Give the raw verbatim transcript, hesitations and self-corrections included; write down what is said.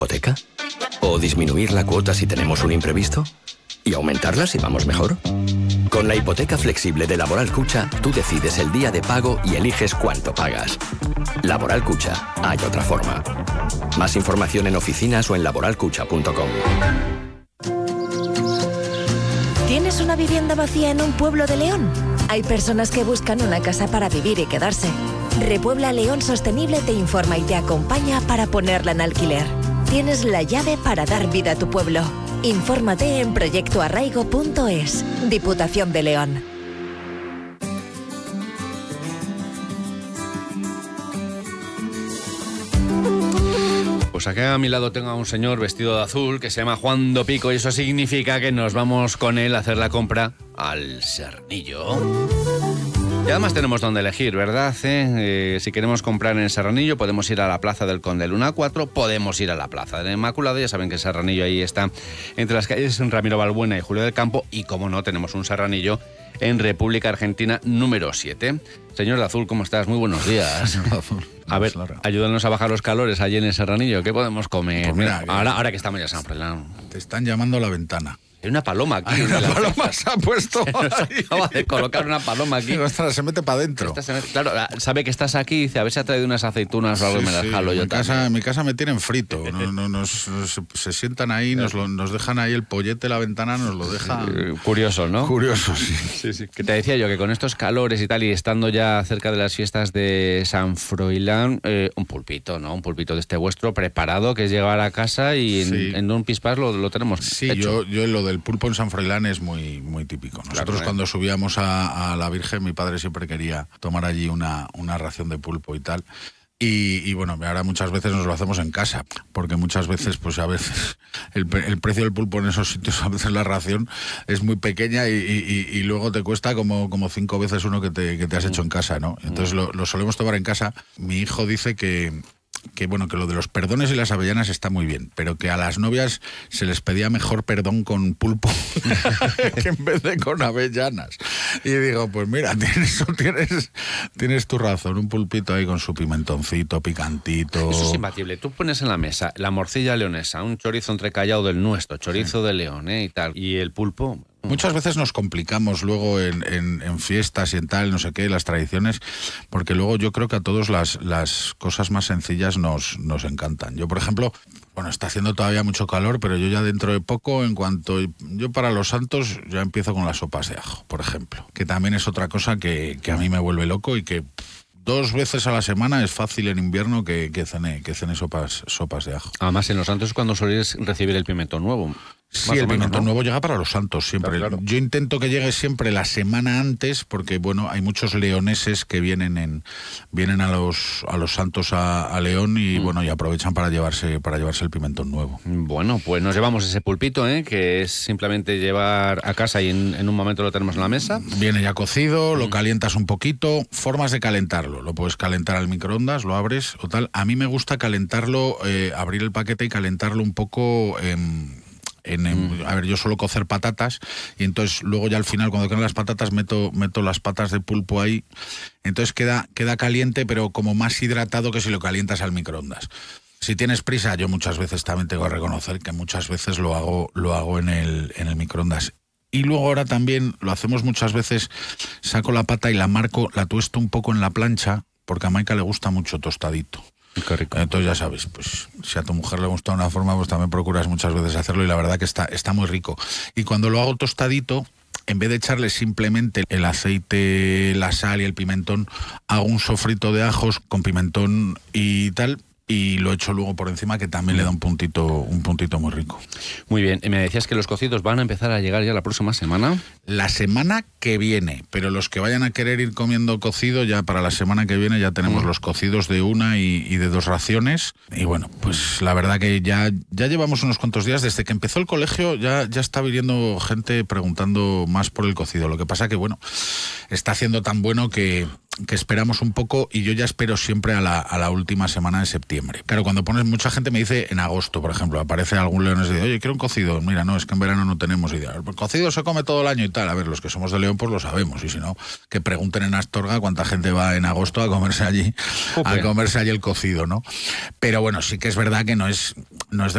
hipoteca? ¿O disminuir la cuota si tenemos un imprevisto? ¿Y aumentarla si vamos mejor? Con la hipoteca flexible de Laboral Cucha, tú decides el día de pago y eliges cuánto pagas. Laboral Cucha, hay otra forma. Más información en oficinas o en laboral cucha punto com. ¿Tienes una vivienda vacía en un pueblo de León? Hay personas que buscan una casa para vivir y quedarse. Repuebla León Sostenible te informa y te acompaña para ponerla en alquiler. Tienes la llave para dar vida a tu pueblo. Infórmate en proyecto arraigo punto es. Diputación de León. Pues aquí a mi lado tengo a un señor vestido de azul que se llama Juan Dopico y eso significa que nos vamos con él a hacer la compra al Serranillo. Y además tenemos donde elegir, ¿verdad? ¿Eh? Eh, si queremos comprar en Serranillo podemos ir a la Plaza del Conde Luna cuatro, podemos ir a la Plaza de la Inmaculada. Ya saben que Serranillo ahí está entre las calles Ramiro Balbuena y Julio del Campo. Y como no, tenemos un Serranillo en República Argentina número siete. Señor de azul, ¿cómo estás? Muy buenos días. Señor de azul. A ver, ayúdanos a bajar los calores allí en el Serranillo. ¿Qué podemos comer? Pues mira, mira, ahora, ahora que estamos ya San Fernando. Te están llamando a la ventana. Hay una paloma aquí. Hay una paloma se ha puesto. Se nos acaba de colocar una paloma aquí. Ostras, se mete para adentro. Claro, sabe que estás aquí y dice, a ver si ha traído unas aceitunas o algo sí, y me las sí. jalo yo en también. casa, en mi casa me tienen frito. No, no, nos, nos, se sientan ahí, nos, lo, nos dejan ahí el pollete, la ventana, nos lo dejan. Curioso, ¿no? Curioso, sí. Sí, sí. Que te decía yo que con estos calores y tal, y estando ya cerca de las fiestas de San Froilán, eh, un pulpito, ¿no? Un pulpito de este vuestro preparado, que es llegar a casa y en, sí. en un pispás lo, lo tenemos Sí, hecho. yo, yo lo del pulpo en San Froilán es muy, muy típico. Nosotros claro, ¿eh? Cuando subíamos a, a la Virgen, mi padre siempre quería tomar allí una, una ración de pulpo y tal. Y, y bueno, ahora muchas veces nos lo hacemos en casa, porque muchas veces, pues a veces, el, el precio del pulpo en esos sitios, a veces la ración es muy pequeña y, y, y luego te cuesta como, como cinco veces uno que te, que te has hecho en casa, ¿no? Entonces lo, lo solemos tomar en casa. Mi hijo dice que... que bueno, que lo de los perdones y las avellanas está muy bien, pero que a las novias se les pedía mejor perdón con pulpo que en vez de con avellanas. Y digo, pues mira, tienes, tienes, tienes tu razón, un pulpito ahí con su pimentoncito, picantito. Eso es imbatible. Tú pones en la mesa la morcilla leonesa, un chorizo entrecallado del nuestro, chorizo sí. de León, ¿eh? Y tal, y el pulpo... Muchas veces nos complicamos luego en, en, en fiestas y en tal, no sé qué, las tradiciones, porque luego yo creo que a todos las, las cosas más sencillas nos, nos encantan. Yo, por ejemplo, bueno, está haciendo todavía mucho calor, pero yo ya dentro de poco, en cuanto... Yo para los santos ya empiezo con las sopas de ajo, por ejemplo, que también es otra cosa que, que a mí me vuelve loco y que... Dos veces a la semana es fácil en invierno que, que cene, que cene sopas, sopas de ajo. Además, en los santos es cuando soléis recibir el pimentón nuevo. Sí, el pimentón ¿no? nuevo llega para los santos siempre. Claro, claro. Yo intento que llegue siempre la semana antes, porque bueno, hay muchos leoneses que vienen en vienen a los a los santos a, a León y mm. bueno, y aprovechan para llevarse para llevarse el pimentón nuevo. Bueno, pues nos llevamos ese pulpito, ¿eh? Que es simplemente llevar a casa y en, en un momento lo tenemos en la mesa. Viene ya cocido, mm. lo calientas un poquito. Formas de calentarlo, lo puedes calentar al microondas, lo abres o tal. A mí me gusta calentarlo, eh, abrir el paquete y calentarlo un poco. Eh, En, en, a ver, yo suelo cocer patatas y entonces luego ya al final cuando quedan las patatas meto, meto las patas de pulpo ahí, entonces queda, queda caliente pero como más hidratado que si lo calientas al microondas. Si tienes prisa, yo muchas veces también tengo que reconocer que muchas veces lo hago, lo hago en el, en el microondas. Y luego ahora también lo hacemos muchas veces, saco la pata y la marco, la tuesto un poco en la plancha, porque a Maika le gusta mucho tostadito. Qué rico. Entonces ya sabes, pues si a tu mujer le gusta de una forma, pues también procuras muchas veces hacerlo y la verdad que está, está muy rico. Y cuando lo hago tostadito, en vez de echarle simplemente el aceite, la sal y el pimentón, hago un sofrito de ajos con pimentón y tal, y lo echo luego por encima, que también le da un puntito, un puntito muy rico. Muy bien, y me decías que los cocidos van a empezar a llegar ya la próxima semana. La semana que viene, pero los que vayan a querer ir comiendo cocido, ya para la semana que viene ya tenemos mm. los cocidos de una y, y de dos raciones. Y bueno, pues la verdad que ya, ya llevamos unos cuantos días, desde que empezó el colegio ya, ya está viniendo gente preguntando más por el cocido. Lo que pasa que bueno, está haciendo tan bueno que... que esperamos un poco y yo ya espero siempre a la, a la última semana de septiembre. Claro, cuando pones, mucha gente me dice en agosto, por ejemplo, aparece algún leones y dice, oye, quiero un cocido. Mira, no, es que en verano no tenemos idea. El cocido se come todo el año y tal. A ver, los que somos de León pues lo sabemos, y si no, que pregunten en Astorga cuánta gente va en agosto a comerse allí, Upe. a comerse allí el cocido, ¿no? Pero bueno, sí que es verdad que no es, no es de